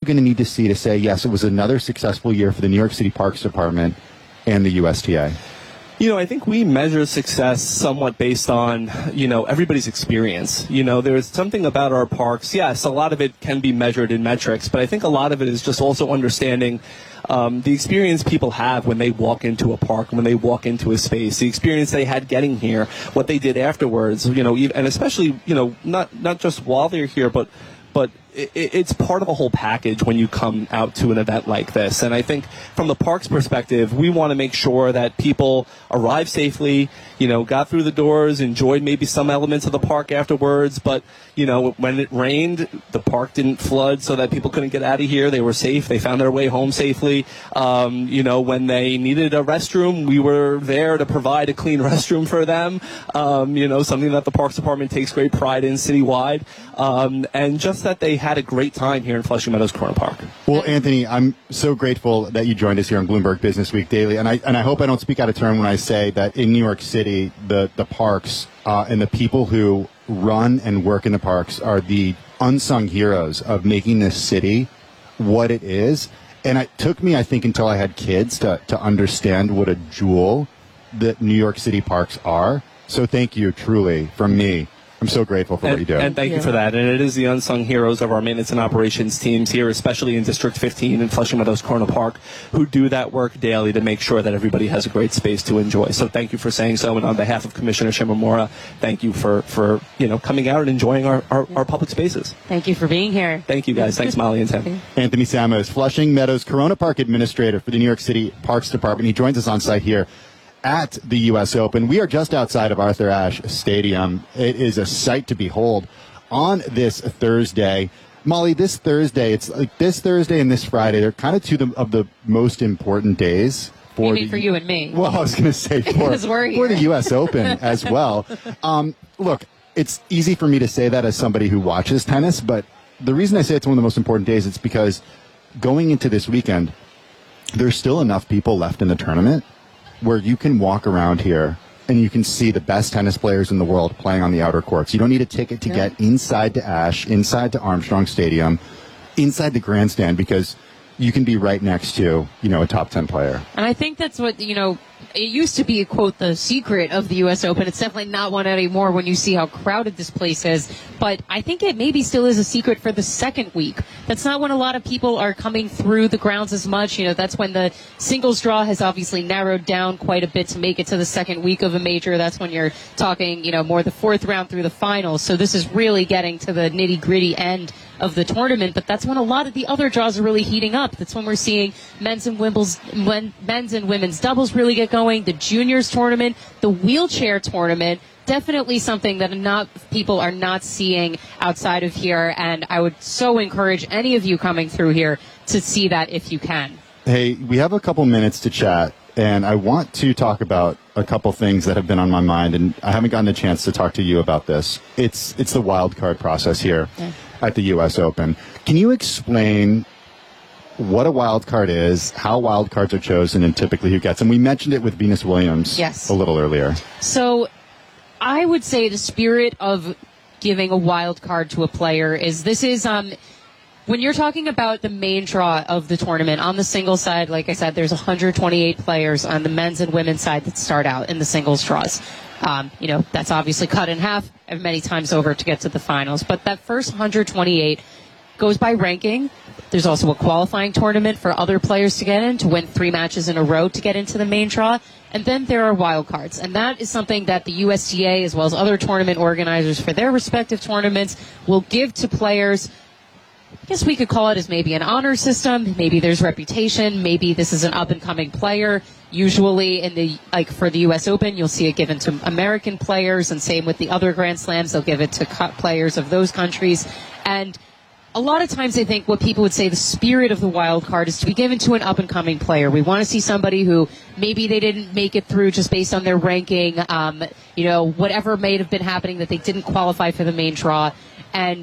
going to need to see to say, yes, it was another successful year for the New York City Parks Department and the USTA? I think we measure success somewhat based on, everybody's experience. There's something about our parks. Yes, a lot of it can be measured in metrics, but I think a lot of it is just also understanding the experience people have when they walk into a park, when they walk into a space, the experience they had getting here, what they did afterwards, and especially, not just while they're here, but it's part of a whole package when you come out to an event like this. And I think from the park's perspective, we want to make sure that people arrive safely, got through the doors, enjoyed maybe some elements of the park afterwards. But, when it rained, the park didn't flood so that people couldn't get out of here. They were safe. They found their way home safely. When they needed a restroom, we were there to provide a clean restroom for them. Something that the Parks Department takes great pride in citywide. And just that they had a great time here in Flushing Meadows Corona Park. Well, Anthony, I'm so grateful that you joined us here on Bloomberg Business Week Daily, and I hope I don't speak out of turn when I say that in New York City, the parks and the people who run and work in the parks are the unsung heroes of making this city what it is. And it took me, I think, until I had kids to understand what a jewel that New York City parks are. So thank you, truly, from me. I'm so grateful for what you do. And thank you for that. And it is the unsung heroes of our maintenance and operations teams here, especially in District 15 and Flushing Meadows Corona Park, who do that work daily to make sure that everybody has a great space to enjoy. So thank you for saying so. And on behalf of Commissioner Shimomura, thank you for coming out and enjoying our public spaces. Thank you for being here. Thank you, guys. Thanks, Molly and Tim. Anthony Samos, Flushing Meadows Corona Park Administrator for the New York City Parks Department. He joins us on site here at the U.S. Open. We are just outside of Arthur Ashe Stadium. It is a sight to behold on this Thursday. Molly, this Thursday, it's like this Thursday and this Friday, they're kind of two of the most important days. For you and me. Well, I was going to say for the U.S. Open as well. Look, it's easy for me to say that as somebody who watches tennis, but the reason I say it's one of the most important days, it's because going into this weekend, there's still enough people left in the tournament where you can walk around here and you can see the best tennis players in the world playing on the outer courts. You don't need a ticket to get inside to Ashe, inside to Armstrong Stadium, inside the grandstand, because you can be right next to, a top 10 player. And I think that's what, it used to be, quote, the secret of the U.S. Open. It's definitely not one anymore when you see how crowded this place is. But I think it maybe still is a secret for the second week. That's not when a lot of people are coming through the grounds as much. That's when the singles draw has obviously narrowed down quite a bit to make it to the second week of a major. That's when you're talking, more the fourth round through the finals. So this is really getting to the nitty-gritty end of the tournament, but that's when a lot of the other draws are really heating up. That's when we're seeing men's and women's doubles really get going, the juniors tournament, the wheelchair tournament, definitely something that people are not seeing outside of here, and I would so encourage any of you coming through here to see that if you can. Hey, we have a couple minutes to chat, and I want to talk about a couple things that have been on my mind, and I haven't gotten a chance to talk to you about this. It's the wild card process here. Yeah. At the U.S. Open. Can you explain what a wild card is, how wild cards are chosen, and typically who gets them? We mentioned it with Venus Williams a little earlier. So I would say the spirit of giving a wild card to a player is when you're talking about the main draw of the tournament, on the singles side, like I said, there's 128 players on the men's and women's side that start out in the singles draws. That's obviously cut in half many times over to get to the finals. But that first 128 goes by ranking. There's also a qualifying tournament for other players to get in, to win 3 matches in a row to get into the main draw. And then there are wild cards. And that is something that the USTA, as well as other tournament organizers for their respective tournaments, will give to players. I guess we could call it as maybe an honor system. Maybe there's reputation. Maybe this is an up-and-coming player. Usually for the U.S. Open, you'll see it given to American players, and same with the other Grand Slams. They'll give it to players of those countries. And a lot of times I think what people would say the spirit of the wild card is to be given to an up-and-coming player. We want to see somebody who maybe they didn't make it through just based on their ranking, whatever may have been happening that they didn't qualify for the main draw. And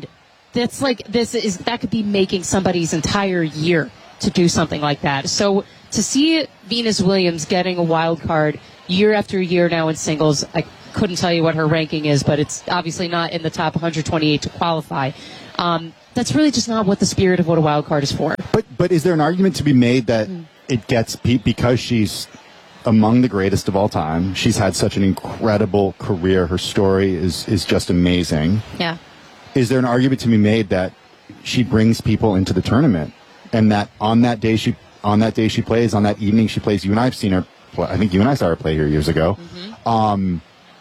that could be making somebody's entire year to do something like that. So to see Venus Williams getting a wild card year after year now in singles, I couldn't tell you what her ranking is, but it's obviously not in the top 128 to qualify. that's really just not what the spirit of what a wild card is for. But is there an argument to be made that it gets because she's among the greatest of all time? She's had such an incredible career. Her story is just amazing. Yeah. Is there an argument to be made that she brings people into the tournament, and that on that day she plays, on that evening she plays? You and I have seen her play. I think you and I saw her play here years ago. Mm-hmm.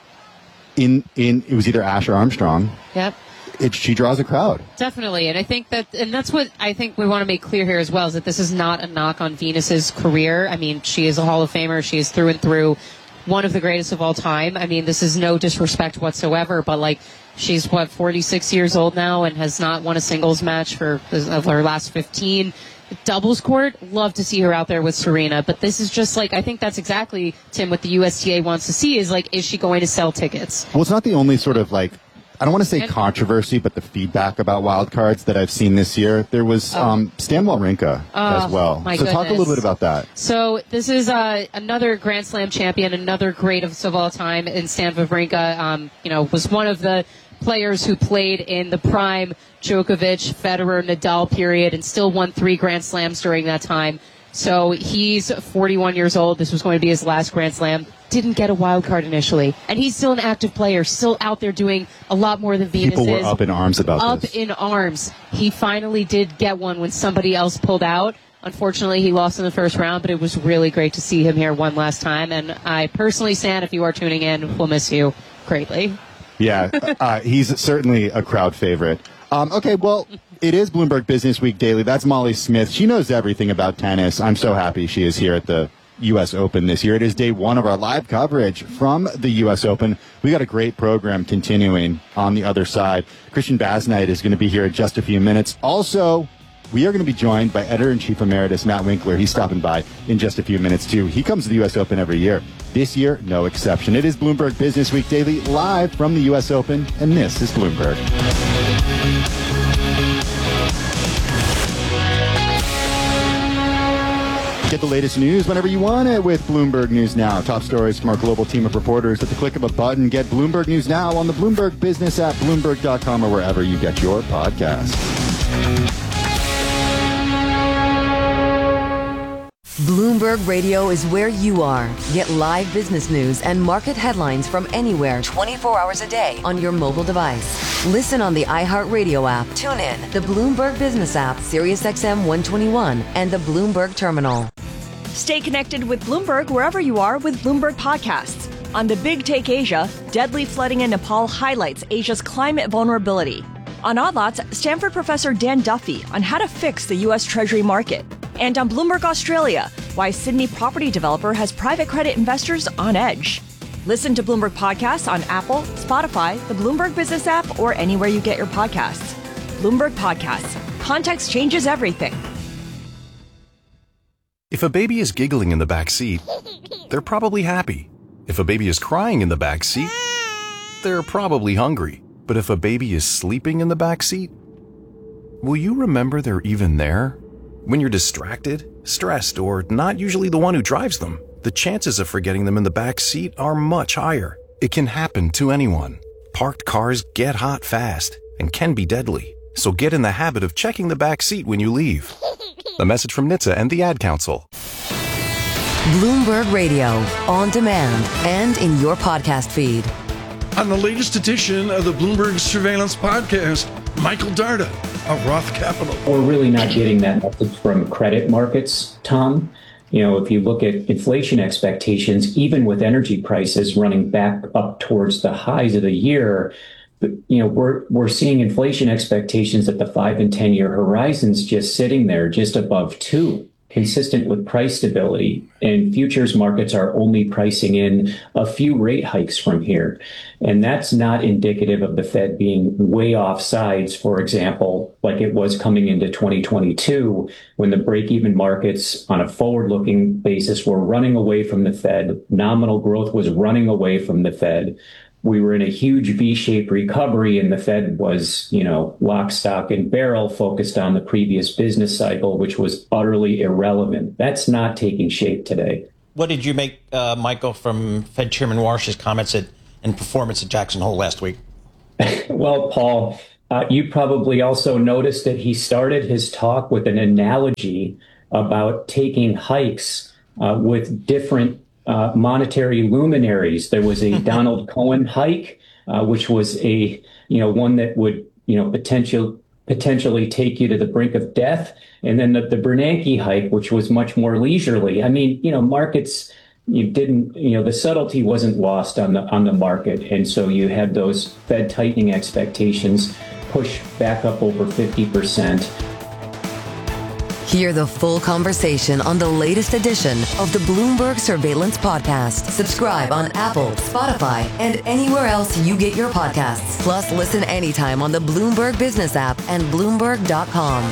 It was either Ash or Armstrong. Yep. She draws a crowd. Definitely. And I think that's what I think we want to make clear here as well, is that this is not a knock on Venus's career. I mean, she is a Hall of Famer. She is through and through one of the greatest of all time. I mean, this is no disrespect whatsoever, but like, she's 46 years old now and has not won a singles match of her last 15. Doubles court, love to see her out there with Serena, but this is just like, I think that's exactly, Tim, what the USTA wants to see is like, is she going to sell tickets? Well, it's not the only sort of like, I don't want to say controversy, but the feedback about wild cards that I've seen this year. There was Stan Wawrinka as well. So talk a little bit about that. So this is another Grand Slam champion, another greatest of all time in Stan Wawrinka. Was one of the players who played in the prime Djokovic, Federer, Nadal period and still won 3 Grand Slams during that time. So he's 41 years old. This was going to be his last Grand Slam. Didn't get a wild card initially. And he's still an active player, still out there doing a lot more than Venus is. People were up in arms about this. Up in arms. He finally did get one when somebody else pulled out. Unfortunately, he lost in the first round, but it was really great to see him here one last time. And I personally, Stan, if you are tuning in, will miss you greatly. Yeah, he's certainly a crowd favorite. Okay, well, it is Bloomberg Business Week Daily. That's Molly Smith. She knows everything about tennis. I'm so happy she is here at the U.S. Open this year. It is day one of our live coverage from the U.S. Open. We got a great program continuing on the other side. Christian Basnight is going to be here in just a few minutes. Also, we are going to be joined by Editor-in-Chief Emeritus Matt Winkler. He's stopping by in just a few minutes, too. He comes to the U.S. Open every year. This year, no exception. It is Bloomberg Business Week Daily, live from the U.S. Open, and this is Bloomberg. Get the latest news whenever you want it with Bloomberg News Now. Top stories from our global team of reporters at the click of a button. Get Bloomberg News Now on the Bloomberg Business app, Bloomberg.com, or wherever you get your podcasts. Bloomberg Radio is where you are. Get live business news and market headlines from anywhere 24 hours a day on your mobile device. Listen on the iHeartRadio app. Tune in the Bloomberg Business app, SiriusXM 121, and the Bloomberg Terminal. Stay connected with Bloomberg wherever you are with Bloomberg Podcasts. On the Big Take Asia, deadly flooding in Nepal highlights Asia's climate vulnerability. On Odd Lots, Stanford professor Dan Duffy on how to fix the U.S. Treasury market. And on Bloomberg Australia, why Sydney property developer has private credit investors on edge. Listen to Bloomberg Podcasts on Apple, Spotify, the Bloomberg Business app, or anywhere you get your podcasts. Bloomberg Podcasts. Context changes everything. If a baby is giggling in the back seat, they're probably happy. If a baby is crying in the back seat, they're probably hungry. But if a baby is sleeping in the back seat, will you remember they're even there? When you're distracted, stressed, or not usually the one who drives them, the chances of forgetting them in the back seat are much higher. It can happen to anyone. Parked cars get hot fast and can be deadly. So get in the habit of checking the back seat when you leave. A message from NHTSA and the Ad Council. Bloomberg Radio, on demand and in your podcast feed. On the latest edition of the Bloomberg Surveillance Podcast, Michael Darda of Roth Capital. We're really not getting that message from credit markets, Tom. You know, if you look at inflation expectations, even with energy prices running back up towards the highs of the year, you know, we're seeing inflation expectations at the 5 and 10 year horizons just sitting there just above 2, consistent with price stability. And futures markets are only pricing in a few rate hikes from here. And that's not indicative of the Fed being way off sides, for example, like it was coming into 2022, when the break-even markets on a forward-looking basis were running away from the Fed. Nominal growth was running away from the Fed. We were in a huge V-shaped recovery, and the Fed was, you know, lock, stock, and barrel focused on the previous business cycle, which was utterly irrelevant. That's not taking shape today. What did you make, Michael, from Fed Chairman Warsh's comments and performance at Jackson Hole last week? Well, Paul, You probably also noticed that he started his talk with an analogy about taking hikes with different monetary luminaries. There was a Donald Cohen hike, which was a one that would potentially take you to the brink of death, and then the Bernanke hike, which was much more leisurely. I mean, markets. The subtlety wasn't lost on the market, and so you had those Fed tightening expectations push back up over 50%. Hear the full conversation on the latest edition of the Bloomberg Surveillance Podcast. Subscribe on Apple, Spotify, and anywhere else you get your podcasts. Plus, listen anytime on the Bloomberg Business app and Bloomberg.com.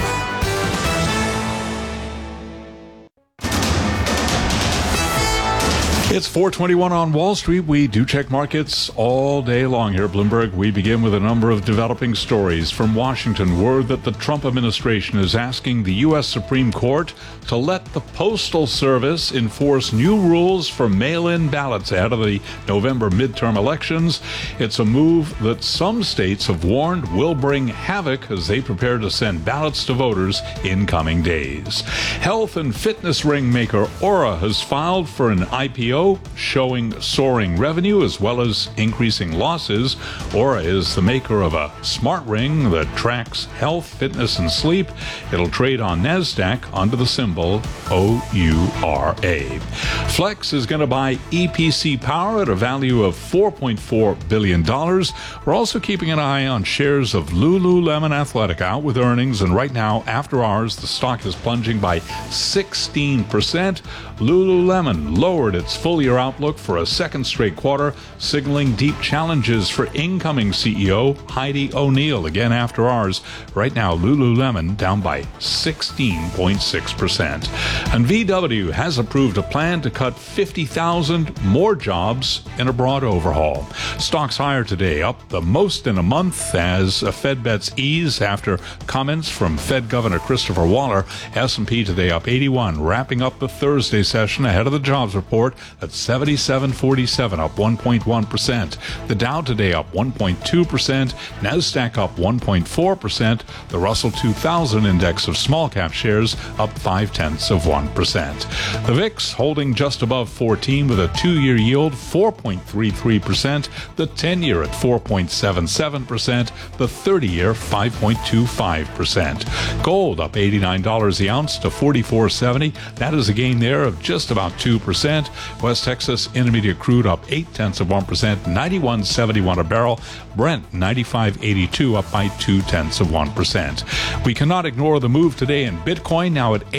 It's 4:21 on Wall Street. We do check markets all day long here at Bloomberg. We begin with a number of developing stories. From Washington, word that the Trump administration is asking the U.S. Supreme Court to let the Postal Service enforce new rules for mail-in ballots ahead of the November midterm elections. It's a move that some states have warned will bring havoc as they prepare to send ballots to voters in coming days. Health and fitness ring maker Oura has filed for an IPO showing soaring revenue as well as increasing losses. Oura is the maker of a smart ring that tracks health, fitness, and sleep. It'll trade on NASDAQ under the symbol OURA. Flex is going to buy EPC Power at a value of $4.4 billion. We're also keeping an eye on shares of Lululemon Athletic out with earnings, and right now, after hours, the stock is plunging by 16%. Lululemon lowered its full-year outlook for a second straight quarter, signaling deep challenges for incoming CEO Heidi O'Neill again after hours. Right now, Lululemon down by 16.6%. And VW has approved a plan to cut 50,000 more jobs in a broad overhaul. Stocks higher today, up the most in a month as Fed bets ease after comments from Fed Governor Christopher Waller. S&P today up 81, wrapping up the Thursday session ahead of the jobs report at 77.47, up 1.1%. The Dow today up 1.2%, NASDAQ up 1.4%, the Russell 2000 index of small cap shares up 0.5%. The VIX holding just above 14 with a 2-year yield 4.33%, the 10-year at 4.77%, the 30-year 5.25%. Gold up $89 the ounce to $44.70. That is a gain there of just about 2%. West Texas Intermediate crude up 0.8%, 91.71 a barrel. Brent 95.82, up by 0.2%. We cannot ignore the move today in Bitcoin, now at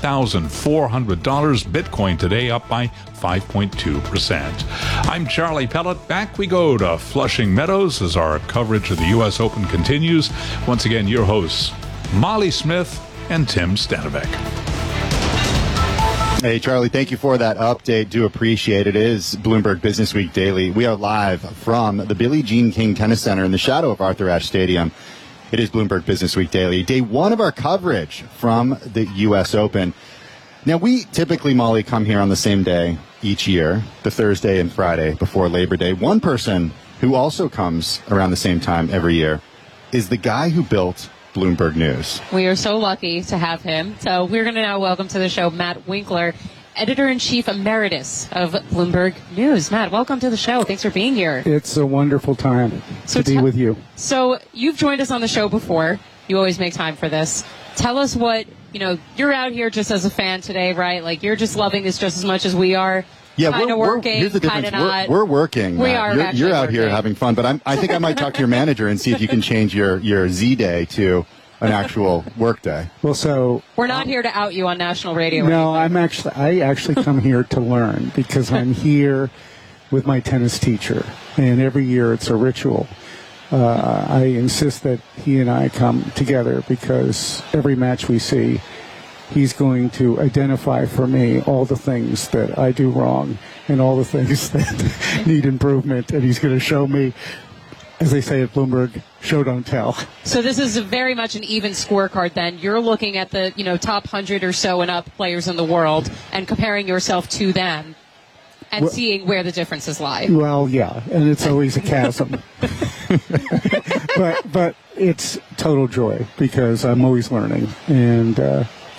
$81,400. Bitcoin today up by 5.2%. I'm Charlie Pellet. Back we go to Flushing Meadows as our coverage of the U.S. Open continues. Once again, your hosts, Molly Smith and Tim Stanovic. Hey, Charlie, thank you for that update. Do appreciate it. It is Bloomberg Business Week Daily. We are live from the Billie Jean King Tennis Center in the shadow of Arthur Ashe Stadium. It is Bloomberg Business Week Daily, day one of our coverage from the U.S. Open. Now, we typically, Molly, come here on the same day each year, the Thursday and Friday before Labor Day. One person who also comes around the same time every year is the guy who built Bloomberg News. We are so lucky to have him. So we're going to now welcome to the show Matt Winkler, Editor-in-Chief Emeritus of Bloomberg News. Matt, welcome to the show. Thanks for being here. It's a wonderful time to be with you. So you've joined us on the show before. You always make time for this. Tell us what, you're out here just as a fan today, right? Like, you're just loving this just as much as we are. Yeah, kind of working, here's the difference. We're working. We are. You're out here having fun, but I think I might talk to your manager and see if you can change your Z day to an actual work day. Well, so we're not here to out you on national radio. No, I actually come here to learn because I'm here with my tennis teacher, and every year it's a ritual. I insist that he and I come together because every match we see, he's going to identify for me all the things that I do wrong and all the things that need improvement. And he's going to show me, as they say at Bloomberg, show don't tell. So this is very much an even scorecard then. You're looking at the top 100 or so and up players in the world and comparing yourself to them and seeing where the differences lie. Well, yeah, and it's always a chasm. but it's total joy because I'm always learning, and